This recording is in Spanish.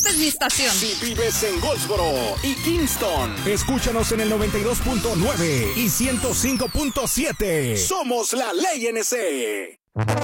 esta es mi estación. Si vives en Goldsboro y Kingston, escúchanos en el 92.9 y 105.7. somos la Ley NC.